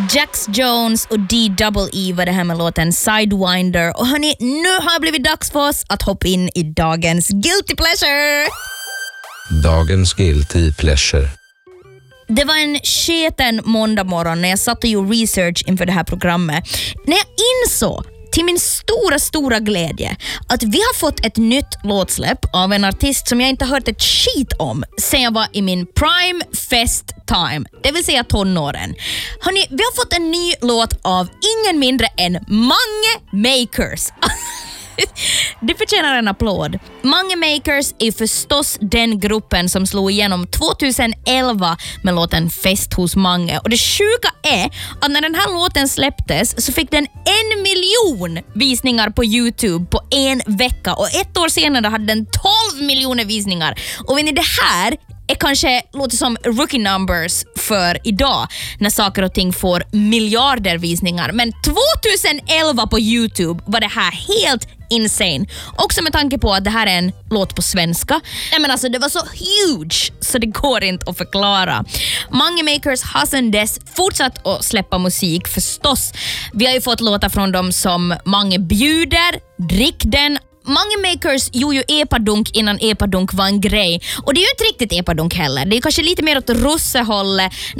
Jax Jones och D-Double-E var det här med låten Sidewinder. Och hörni, nu har det blivit dags för oss att hoppa in i dagens Guilty Pleasure. Dagens Guilty Pleasure. Det var en sketen måndag morgon när jag satt och gjorde research inför det här programmet. När jag insåg till min stora glädje att vi har fått ett nytt låtsläpp av en artist som jag inte hört ett skit om sen jag var i min prime fest time, det vill säga tonåren. Hörrni, vi har fått en ny låt av ingen mindre än Mange Makers. Det förtjänar en applåd. Mange Makers är förstås den gruppen som slog igenom 2011 med låten Fest hos Mange. Och det sjuka är att när den här låten släpptes så fick den 1 miljon visningar på YouTube på en vecka. Och ett år senare hade den 12 miljoner visningar. Och vet ni, det här är kanske låter som rookie numbers för idag när saker och ting får miljarder visningar. Men 2011 på YouTube var det här helt insane. Också med tanke på att det här är en låt på svenska. Nej, men alltså det var så huge så det går inte att förklara. Mange Makers har sedan dess fortsatt att släppa musik förstås. Vi har ju fått låtar från dem som Mange bjuder, Drick den. Mange Makers gjorde ju epadunk innan epadunk var en grej. Och det är ju inte riktigt epadunk heller. Det är kanske lite mer åt russehållet.